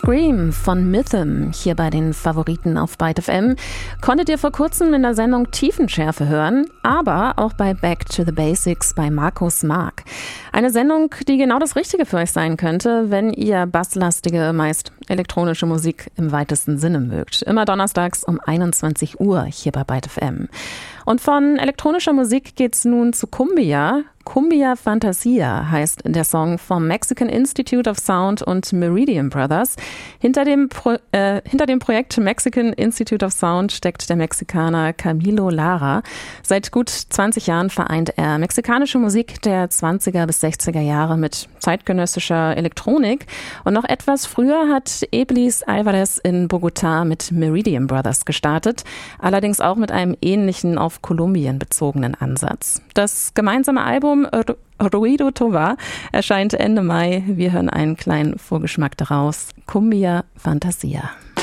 Scream von Mythm hier bei den Favoriten auf Byte FM. Konntet ihr vor kurzem in der Sendung Tiefenschärfe hören, aber auch bei Back to the Basics bei Markus Mark. Eine Sendung, die genau das Richtige für euch sein könnte, wenn ihr basslastige, meist elektronische Musik im weitesten Sinne mögt. Immer donnerstags um 21 Uhr hier bei Byte FM. Und von elektronischer Musik geht's nun zu Cumbia. Cumbia Fantasia heißt der Song vom Mexican Institute of Sound und Meridian Brothers. Hinter dem Projekt Mexican Institute of Sound steckt der Mexikaner Camilo Lara. Seit gut 20 Jahren vereint er mexikanische Musik der 20er bis 60er Jahre mit zeitgenössischer Elektronik. Und noch etwas früher hat Eblis Alvarez in Bogotá mit Meridian Brothers gestartet, allerdings auch mit einem ähnlichen, auf Kolumbien bezogenen Ansatz. Das gemeinsame Album Ruido Tovar erscheint Ende Mai. Wir hören einen kleinen Vorgeschmack daraus. Cumbia Fantasia.